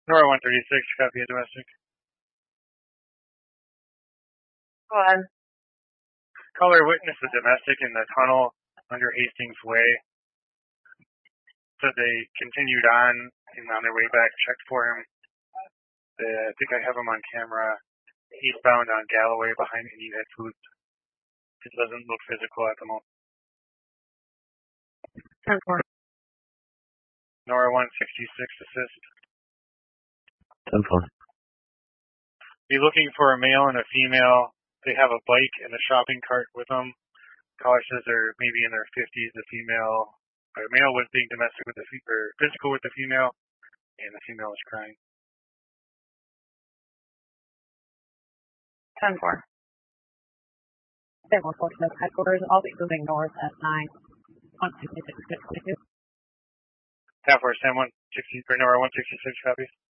Nora 136, copy of domestic. Go ahead. Caller witnessed a domestic in the tunnel under Hastings Way. So they continued on, and on their way back, checked for him. I think I have him on camera. Eastbound on Galloway behind Indian Head Foods. It doesn't look physical at the moment. 10-4. Nora 166, assist. 10-4. Be looking for a male and a female. They have a bike and a shopping cart with them. Caller says they're maybe in their 50s. The male was being domestic with physical with the female, and the female was crying. 10-4. San Juan Fortress headquarters. I'll be moving north at 9. 166. 10-4, San 160, or Nora 166 copies.